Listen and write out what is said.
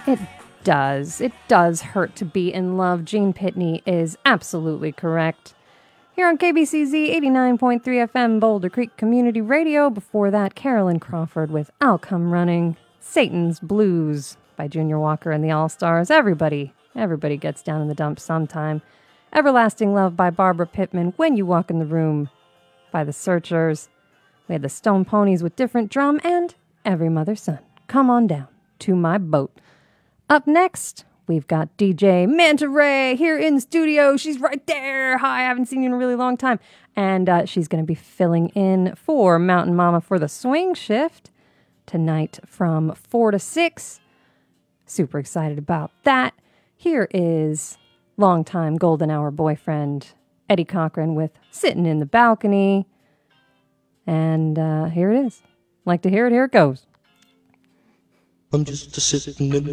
It does. It does hurt to be in love. Gene Pitney is absolutely correct. Here on KBCZ 89.3 FM, Boulder Creek Community Radio. Before that, Carolyn Crawford with I'll Come Running. Satan's Blues by Junior Walker and the All-Stars. Everybody gets down in the dumps sometime. Everlasting Love by Barbara Pittman. When You Walk in the Room by the Searchers. We had the Stone Ponies with Different Drum and Every Mother's Son. Come on down to my boat. Up next, we've got DJ Manta Ray here in the studio. She's right there. Hi, I haven't seen you in a really long time. And she's going to be filling in for Mountain Mama for the swing shift tonight from 4 to 6. Super excited about that. Here is longtime Golden Hour boyfriend Eddie Cochran with Sitting in the Balcony. And here it is. Like to hear it? Here it goes. I'm just a sitting in